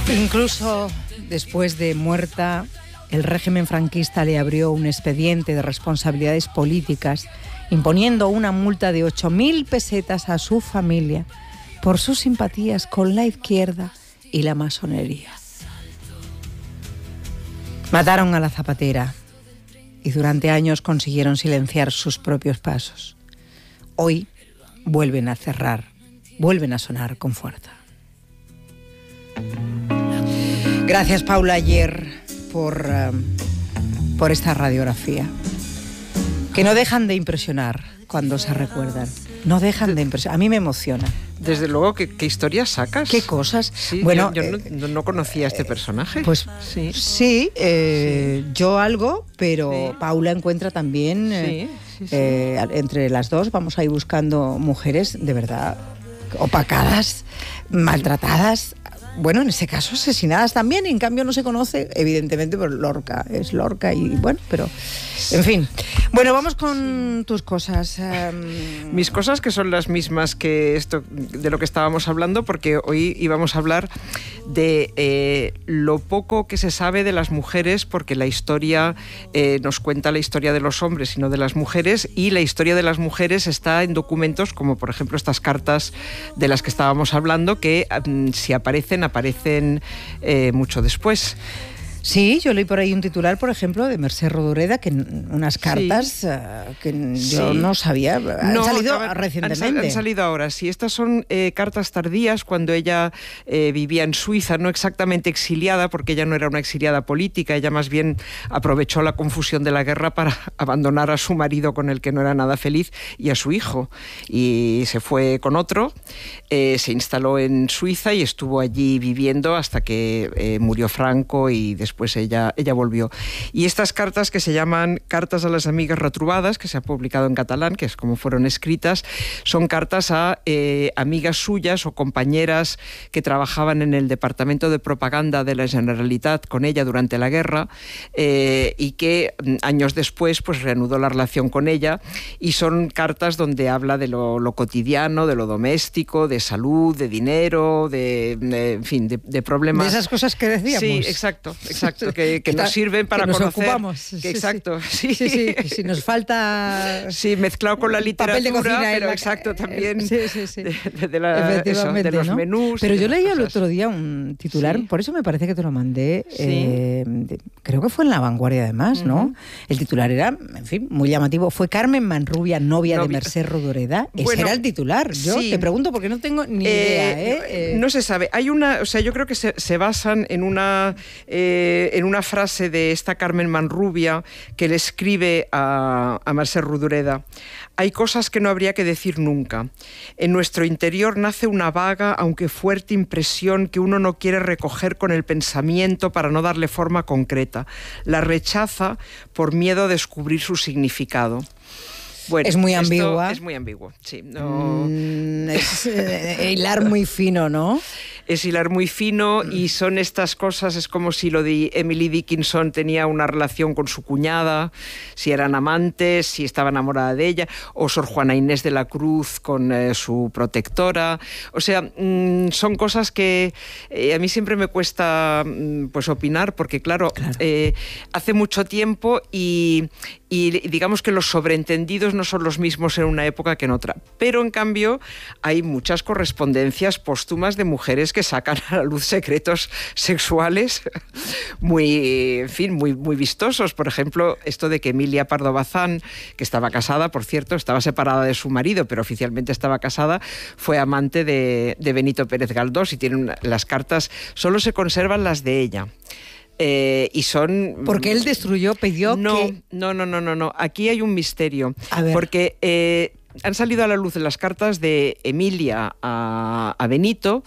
Incluso después de muerta, el régimen franquista le abrió un expediente de responsabilidades políticas, imponiendo una multa de 8.000 pesetas a su familia por sus simpatías con la izquierda y la masonería. Mataron a la zapatera y durante años consiguieron silenciar sus propios pasos. Hoy vuelven a cerrar, vuelven a sonar con fuerza. Gracias, Paula Aller, por esta radiografía. Que no dejan de impresionar cuando se recuerdan. No dejan de impresionar. A mí me emociona. Desde luego, ¿qué historias sacas? ¿Qué cosas? Sí, bueno, yo no conocía a este personaje. Pues sí, yo algo, pero sí. Paula encuentra también, entre las dos, vamos a ir buscando mujeres de verdad opacadas, maltratadas. Bueno, en ese caso asesinadas también, y en cambio no se conoce, evidentemente, por Lorca. Es Lorca y bueno, pero... En fin. Bueno, vamos con tus cosas. Mis cosas, que son las mismas que esto de lo que estábamos hablando, porque hoy íbamos a hablar de lo poco que se sabe de las mujeres, porque la historia nos cuenta la historia de los hombres y no de las mujeres, y la historia de las mujeres está en documentos como, por ejemplo, estas cartas de las que estábamos hablando, que si aparecen mucho después. Sí, yo leí por ahí un titular, por ejemplo, de Mercè Rodoreda, que unas cartas que yo no sabía, han salido recientemente. Han salido ahora, sí. Estas son cartas tardías, cuando ella vivía en Suiza, no exactamente exiliada, porque ella no era una exiliada política, ella más bien aprovechó la confusión de la guerra para abandonar a su marido, con el que no era nada feliz, y a su hijo. Y se fue con otro, se instaló en Suiza y estuvo allí viviendo hasta que murió Franco, y después ella volvió. Y estas cartas, que se llaman Cartas a las Amigas Retrobadas, que se ha publicado en catalán, que es como fueron escritas, son cartas a amigas suyas o compañeras que trabajaban en el departamento de propaganda de la Generalitat con ella durante la guerra, y que años después pues reanudó la relación con ella, y son cartas donde habla de lo cotidiano, de lo doméstico, de salud, de dinero, en fin, de problemas. De esas cosas que decíamos. Sí, exacto, que nos sirven para nos conocer. Ocupamos. Exacto, sí. Si nos falta... Sí, mezclado con la literatura, pero exacto, también de los menús. Pero yo leía el otro día un titular, por eso me parece que te lo mandé, creo que fue en La Vanguardia además, ¿no? El titular era, en fin, muy llamativo. Fue Carmen Manrubia, novia de Mercè Rodoreda. Ese era el titular. Yo te pregunto porque no tengo ni idea. No se sabe. Hay una, yo creo que se basan en una frase de esta Carmen Manrubia, que le escribe a Mercè Rodoreda. Hay cosas que no habría que decir nunca. En nuestro interior nace una vaga, aunque fuerte impresión que uno no quiere recoger con el pensamiento para no darle forma concreta. La rechaza por miedo a descubrir su significado. Bueno, es muy ambigua. Es muy ambiguo, sí. No... es hilar muy fino, ¿no? Es hilar muy fino, y son estas cosas, es como si lo de Emily Dickinson tenía una relación con su cuñada, si eran amantes, si estaba enamorada de ella, o Sor Juana Inés de la Cruz con su protectora. O sea, son cosas que a mí siempre me cuesta pues opinar, porque claro. Hace mucho tiempo y digamos que los sobreentendidos no son los mismos en una época que en otra. Pero en cambio hay muchas correspondencias póstumas de mujeres que sacan a la luz secretos sexuales muy vistosos. Por ejemplo, esto de que Emilia Pardo Bazán, que estaba casada, por cierto, estaba separada de su marido, pero oficialmente estaba casada, fue amante de Benito Pérez Galdós, y tienen las cartas, solo se conservan las de ella. Y son... Porque él pidió No. Aquí hay un misterio. A ver. Porque han salido a la luz las cartas de Emilia a Benito,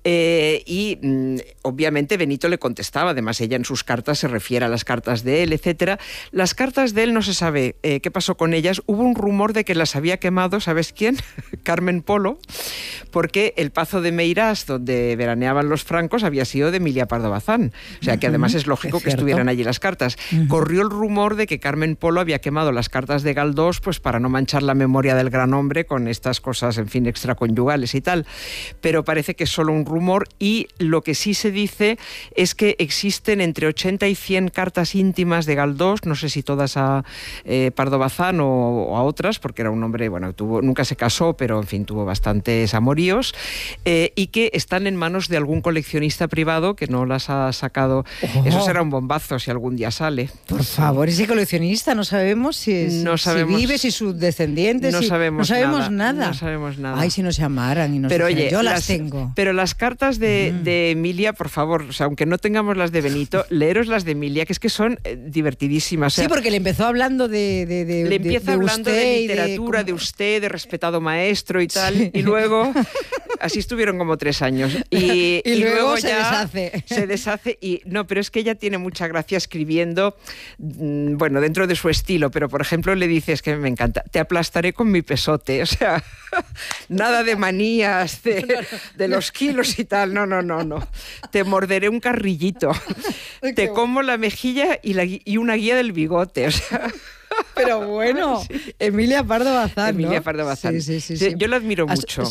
y obviamente Benito le contestaba. Además, ella en sus cartas se refiere a las cartas de él, etcétera. Las cartas de él no se sabe qué pasó con ellas. Hubo un rumor de que las había quemado, ¿sabes quién? Carmen Polo, porque el Pazo de Meirás, donde veraneaban los francos, había sido de Emilia Pardo Bazán. O sea que además es lógico que estuvieran allí las cartas. Corrió el rumor de que Carmen Polo había quemado las cartas de Galdós, pues para no manchar la memoria del gran gran hombre con estas cosas, en fin, extraconyugales y tal. Pero parece que es solo un rumor, y lo que sí se dice es que existen entre 80 y 100 cartas íntimas de Galdós, no sé si todas a Pardo Bazán o a otras, porque era un hombre, bueno, nunca se casó, pero en fin, tuvo bastantes amoríos, y que están en manos de algún coleccionista privado que no las ha sacado. Eso será un bombazo si algún día sale. Por favor, ese coleccionista, no sabemos si vive, si sus descendientes. No sabemos nada. No sabemos nada. Ay, si nos llamaran y nos pero dijeran, oye, yo las tengo. Pero las cartas de Emilia, por favor, o sea, aunque no tengamos las de Benito, leeros las de Emilia, que es que son divertidísimas. O sea, sí, porque le empezó hablando le empieza hablando de literatura, de usted, de respetado maestro y tal, sí. Y luego así estuvieron como 3 años. Y luego ya se deshace. Y no, pero es que ella tiene mucha gracia escribiendo, bueno, dentro de su estilo, pero por ejemplo le dices, que me encanta, te aplastaré con mi pesote, o sea, nada de manías, de los kilos y tal, no. Te morderé un carrillito, te como la mejilla y una guía del bigote, o sea... Pero bueno, sí. Emilia Pardo Bazán, ¿no? Emilia Pardo Bazán. Sí. Yo la admiro mucho.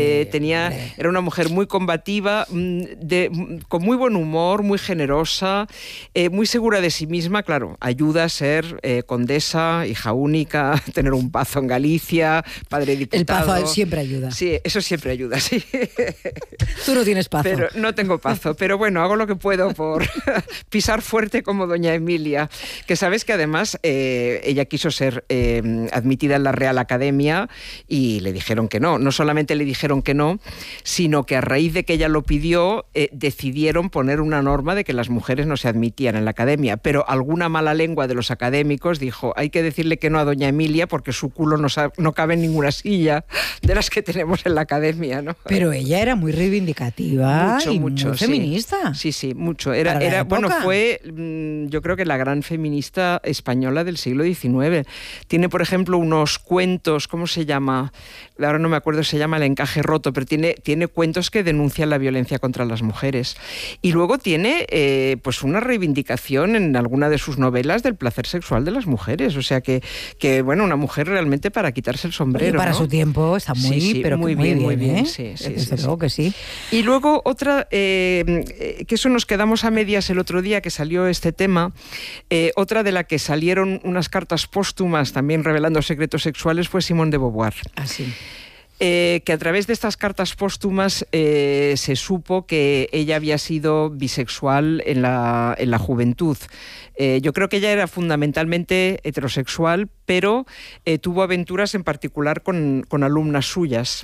Era una mujer muy combativa, con muy buen humor, muy generosa, muy segura de sí misma. Claro, ayuda a ser condesa, hija única, tener un pazo en Galicia, padre diputado. El pazo siempre ayuda. Sí, eso siempre ayuda, sí. Tú no tienes pazo. Pero no tengo pazo, pero bueno, hago lo que puedo por pisar fuerte como doña Emilia. Que sabes que además... ella quiso ser admitida en la Real Academia y le dijeron que no. No solamente le dijeron que no, sino que a raíz de que ella lo pidió, decidieron poner una norma de que las mujeres no se admitían en la Academia. Pero alguna mala lengua de los académicos dijo, hay que decirle que no a doña Emilia porque su culo no cabe en ninguna silla de las que tenemos en la Academia, ¿no? Pero ella era muy reivindicativa y muy feminista. Sí, mucho. Bueno, fue, yo creo que la gran feminista española del siglo XIX. Tiene, por ejemplo, unos cuentos, ¿cómo se llama? Ahora no me acuerdo, se llama El encaje roto, pero tiene cuentos que denuncian la violencia contra las mujeres. Y luego tiene pues una reivindicación en alguna de sus novelas del placer sexual de las mujeres. O sea que bueno, una mujer realmente para quitarse el sombrero. Y para ¿no? su tiempo está muy bien. Sí, desde luego que sí. Y luego otra, que eso nos quedamos a medias el otro día que salió este tema, otra de la que salieron unas cartas póstumas también revelando secretos sexuales fue Simone de Beauvoir. Así. Que a través de estas cartas póstumas se supo que ella había sido bisexual en la juventud. Yo creo que ella era fundamentalmente heterosexual, pero tuvo aventuras en particular con alumnas suyas.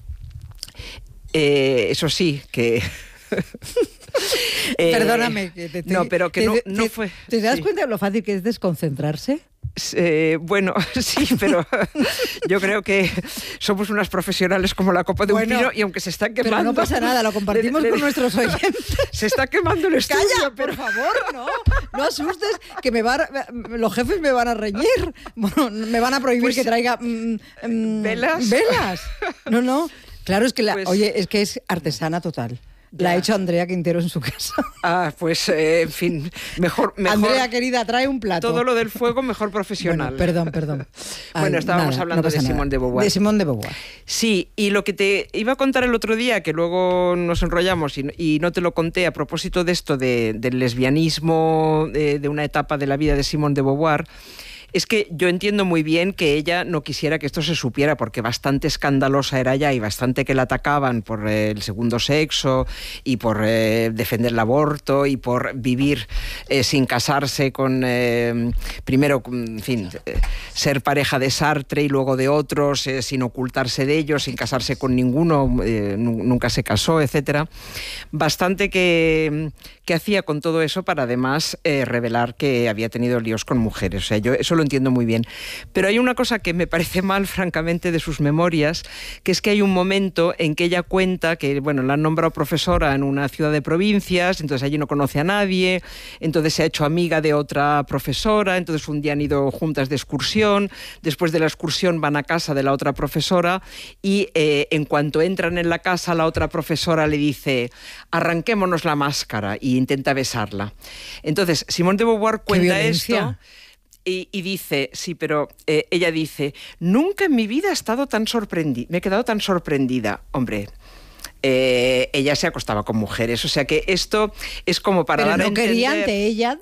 Eso sí, que... Perdóname. Pero que no fue... ¿Te das cuenta de lo fácil que es desconcentrarse? Bueno, sí, pero yo creo que somos unas profesionales como la copa de un pino y aunque se están quemando... Pero no pasa nada, lo compartimos con nuestros oyentes. Se está quemando el estudio. ¡Calla, por favor! No asustes, que los jefes me van a reñir. Bueno, me van a prohibir que traiga... ¿Velas? ¿Velas? No. Claro, es que oye, es que es artesana total. La ha hecho Andrea Quintero en su casa. Pues, en fin, mejor... Andrea, querida, trae un plato. Todo lo del fuego, mejor profesional. Bueno, perdón. Bueno, estábamos hablando de Simone de Beauvoir. De Simone de Beauvoir. Sí, y lo que te iba a contar el otro día, que luego nos enrollamos y no te lo conté a propósito de esto, del lesbianismo, de una etapa de la vida de Simone de Beauvoir, es que yo entiendo muy bien que ella no quisiera que esto se supiera, porque bastante escandalosa era ya y bastante que la atacaban por el segundo sexo y por defender el aborto y por vivir sin casarse con, primero, en fin, ser pareja de Sartre y luego de otros, sin ocultarse de ellos, sin casarse con ninguno, nunca se casó, etcétera. Bastante que hacía con todo eso para además revelar que había tenido líos con mujeres. O sea, yo eso lo entiendo muy bien. Pero hay una cosa que me parece mal, francamente, de sus memorias, que es que hay un momento en que ella cuenta que, bueno, la han nombrado profesora en una ciudad de provincias, entonces allí no conoce a nadie, entonces se ha hecho amiga de otra profesora, entonces un día han ido juntas de excursión, después de la excursión van a casa de la otra profesora y en cuanto entran en la casa, la otra profesora le dice, arranquémonos la máscara, y intenta besarla. Entonces, Simone de Beauvoir cuenta esto... Y dice, sí, pero ella dice, nunca en mi vida he estado tan sorprendida, me he quedado tan sorprendida. Hombre, ella se acostaba con mujeres, o sea que esto es como para dar a entender... Pero no quería ante ella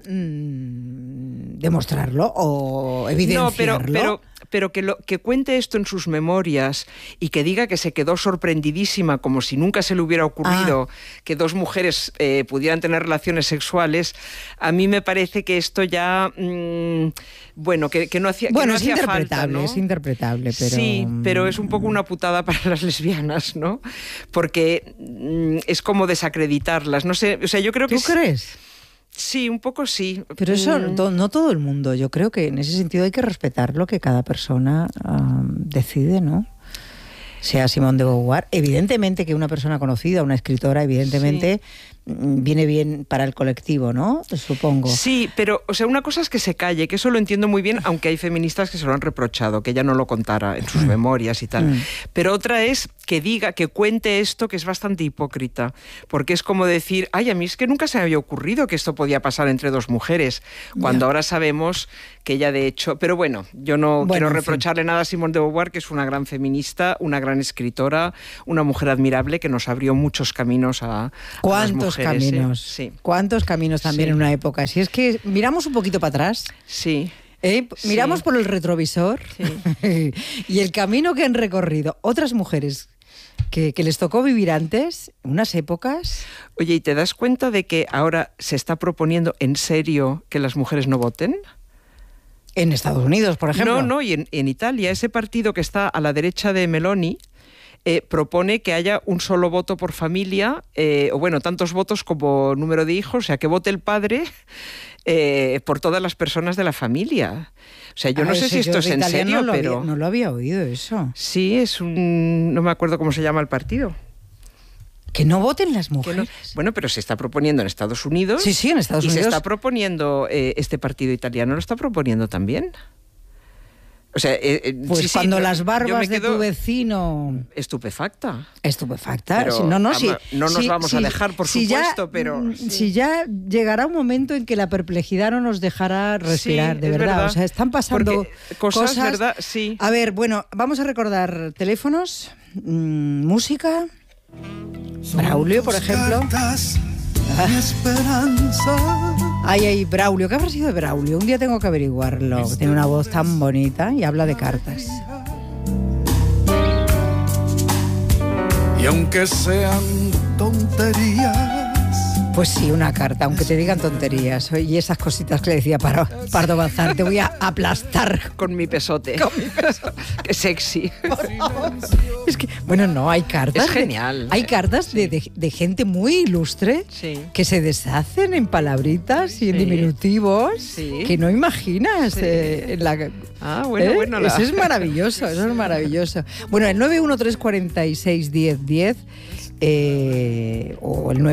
demostrarlo o evidenciarlo. No, pero que cuente esto en sus memorias y que diga que se quedó sorprendidísima, como si nunca se le hubiera ocurrido que dos mujeres pudieran tener relaciones sexuales, a mí me parece que esto ya, bueno, que no hacía falta. Bueno, es interpretable, ¿no? Es interpretable, pero... Sí, pero es un poco una putada para las lesbianas, ¿no? Porque es como desacreditarlas, no sé, o sea, yo creo que... ¿Tú crees? Sí, un poco sí. Pero eso no todo el mundo. Yo creo que en ese sentido hay que respetar lo que cada persona decide, ¿no? Sea Simone de Beauvoir. Evidentemente que una persona conocida, una escritora, evidentemente viene bien para el colectivo, ¿no? Supongo. Sí, pero, o sea, una cosa es que se calle, que eso lo entiendo muy bien, aunque hay feministas que se lo han reprochado, que ella no lo contara en sus memorias y tal. Pero otra es que diga, que cuente esto, que es bastante hipócrita, porque es como decir, ay, a mí es que nunca se me había ocurrido que esto podía pasar entre dos mujeres, cuando ahora sabemos que ella de hecho... Pero bueno, yo no quiero reprocharle nada a Simone de Beauvoir, que es una gran feminista, una gran escritora, una mujer admirable que nos abrió muchos caminos a las mujeres. Caminos, sí. ¿Cuántos caminos también en una época? Si es que miramos un poquito para atrás. Sí. Miramos por el retrovisor y el camino que han recorrido otras mujeres que les tocó vivir antes, unas épocas. Oye, ¿y te das cuenta de que ahora se está proponiendo en serio que las mujeres no voten? En Estados Unidos, por ejemplo. No, y en Italia, ese partido que está a la derecha de Meloni propone que haya un solo voto por familia, o bueno, tantos votos como número de hijos, o sea, que vote el padre por todas las personas de la familia. O sea, yo no sé si esto es en serio, pero... No lo había oído eso. Sí, no me acuerdo cómo se llama el partido. Que no voten las mujeres. Bueno, pero se está proponiendo en Estados Unidos. Sí, en Estados Unidos. Y se está proponiendo, este partido italiano lo está proponiendo también. O sea, pues cuando las barbas de tu vecino... Estupefacta. Pero, no nos vamos a dejar, por supuesto, pero... Si ya llegará un momento en que la perplejidad no nos dejará respirar, de verdad. O sea, están pasando cosas... ¿verdad? Sí. A ver, bueno, vamos a recordar teléfonos, música... Braulio, por ejemplo. Mi esperanza. Ay, Braulio, ¿qué habrá sido de Braulio? Un día tengo que averiguarlo. Tiene una voz tan bonita y habla de cartas. Y aunque sean tonterías. Pues sí, una carta, aunque te digan tonterías. Y esas cositas que le decía Pardo Bazán, te voy a aplastar. Con mi pesote. Qué sexy. Es que, bueno, no, hay cartas. Es genial. Hay cartas de gente muy ilustre que se deshacen en palabritas y en diminutivos que no imaginas. Bueno. Eso es maravilloso, Bueno, el 913461010 o el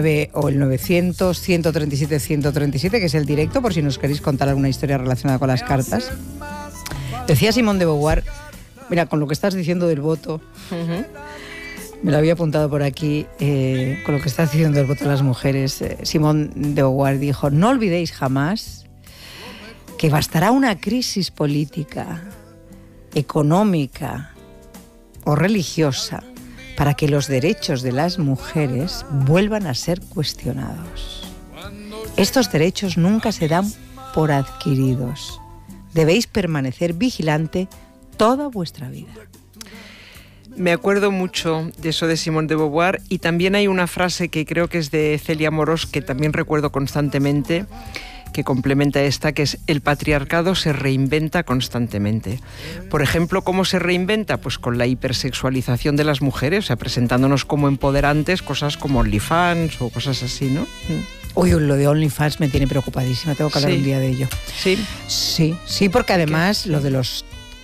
900-137-137, que es el directo, por si nos queréis contar alguna historia relacionada con las cartas. Decía Simone de Beauvoir, mira, con lo que estás diciendo del voto, me lo había apuntado por aquí, con lo que estás diciendo del voto de las mujeres, Simone de Beauvoir dijo, no olvidéis jamás que bastará una crisis política, económica o religiosa para que los derechos de las mujeres vuelvan a ser cuestionados. Estos derechos nunca se dan por adquiridos. Debéis permanecer vigilante toda vuestra vida. Me acuerdo mucho de eso de Simone de Beauvoir, y también hay una frase que creo que es de Celia Amorós, que también recuerdo constantemente, que complementa esta, que es: el patriarcado se reinventa constantemente. Por ejemplo, ¿cómo se reinventa? Pues con la hipersexualización de las mujeres, o sea, presentándonos como empoderantes, cosas como OnlyFans o cosas así, ¿no? Uy, lo de OnlyFans me tiene preocupadísima, tengo que hablar un día de ello. Sí, porque además lo de los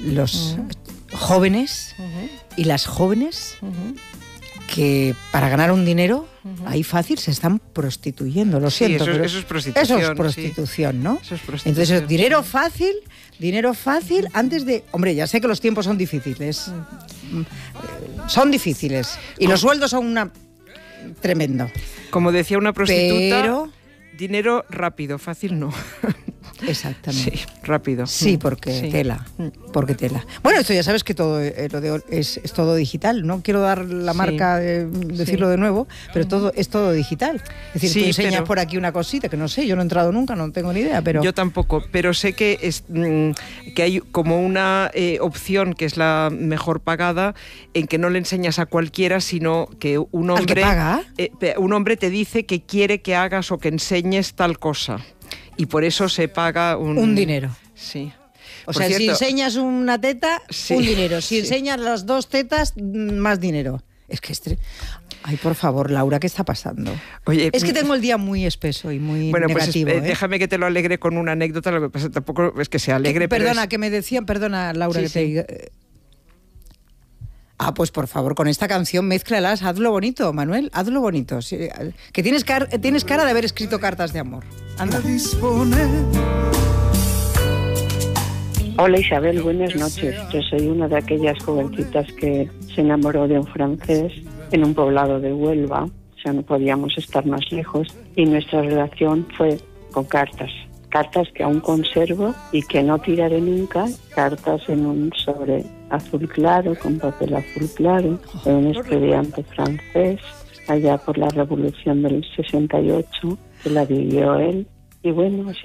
jóvenes y las jóvenes que para ganar un dinero ahí fácil se están prostituyendo, lo siento. Eso es prostitución. Eso es prostitución, ¿no? Eso es prostitución. Entonces, dinero fácil antes de... Hombre, ya sé que los tiempos son difíciles. Son difíciles. Y los sueldos son tremendo. Como decía una prostituta, pero... dinero rápido, fácil no. Exactamente. Sí, rápido. Sí, porque tela. Porque tela. Bueno, esto ya sabes que todo es todo digital. No quiero dar la marca, decirlo de nuevo, pero todo es todo digital. Es decir, tú enseñas por aquí una cosita que no sé, yo no he entrado nunca, no tengo ni idea, pero... Yo tampoco, pero sé que que hay como una opción que es la mejor pagada, en que no le enseñas a cualquiera, sino que un hombre... ¿Al que paga? Un hombre te dice que quiere que hagas o que enseñes tal cosa. Y por eso se paga un dinero. Sí. O sea, si enseñas una teta, un dinero. Si enseñas las dos tetas, más dinero. Es que... Ay, por favor, Laura, ¿qué está pasando? Oye, es que tengo el día muy espeso y muy negativo. Pues déjame que te lo alegre con una anécdota, lo que pasa tampoco es que sea alegre. Perdona, que me decían, perdona, Laura, que te... pues por favor, con esta canción mézclalas, hazlo bonito, Manuel, hazlo bonito. Sí, que tienes cara de haber escrito cartas de amor. Anda. Hola Isabel, buenas noches. Yo soy una de aquellas jovencitas que se enamoró de un francés en un poblado de Huelva, o sea, no podíamos estar más lejos, y nuestra relación fue con cartas que aún conservo y que no tiraré nunca, cartas en un sobre azul claro, con papel azul claro, de un estudiante francés, allá por la Revolución del 68, que la vivió él, y bueno, así